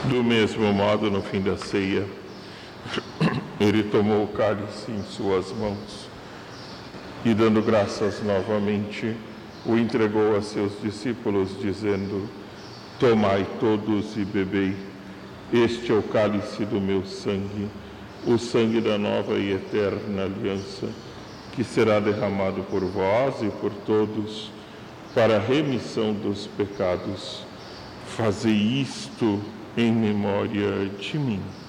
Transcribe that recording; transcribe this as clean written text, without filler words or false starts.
Do mesmo modo, no fim da ceia, ele tomou o cálice em suas mãos e, dando graças novamente, o entregou a seus discípulos, dizendo: Tomai todos e bebei, este é o cálice do meu sangue, o sangue da nova e eterna aliança, que será derramado por vós e por todos para a remissão dos pecados. Fazei isto em memória de mim.